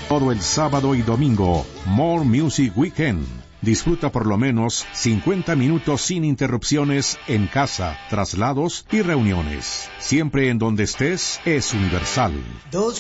Todo el sábado y domingo, More Music Weekend. Disfruta por lo menos 50 minutos sin interrupciones en casa, traslados y reuniones. Siempre en donde estés, es Universal.